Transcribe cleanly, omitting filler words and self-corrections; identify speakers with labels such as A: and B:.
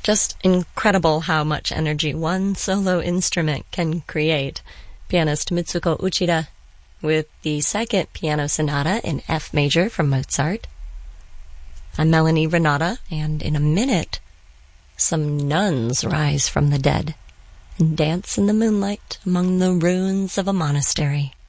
A: Just incredible how much energy one solo instrument can create. Pianist Mitsuko Uchida with the second piano sonata in F major from Mozart. I'm Melanie Renata, and in a minute, some nuns rise from the dead and dance in the moonlight among the ruins of a monastery.